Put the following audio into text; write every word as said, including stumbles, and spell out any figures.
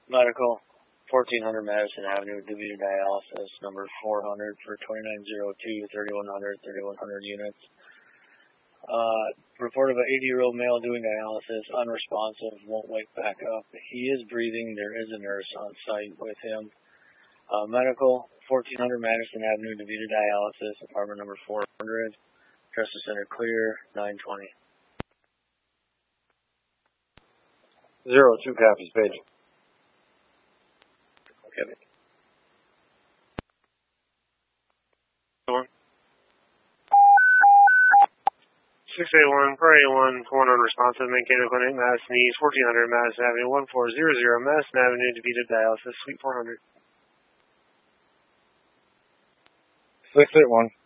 Medical, fourteen hundred Madison Avenue, DeVita Dialysis, number four hundred for twenty-nine oh two, thirty-one hundred, thirty-one hundred units. Uh, report of an eighty-year-old male doing dialysis, unresponsive, won't wake back up. He is breathing. There is a nurse on site with him. Uh, medical, fourteen hundred Madison Avenue, DeVita Dialysis, apartment number four hundred. Justice Center clear, nine twenty. Zero, two copies, page. Okay. One. six eight one, per eight one, four one unresponsive, Mankato Clinic, Madison East, fourteen hundred Madison Avenue, one four zero zero, Madison Avenue, DeVita Dialysis, Suite four hundred. six eight one.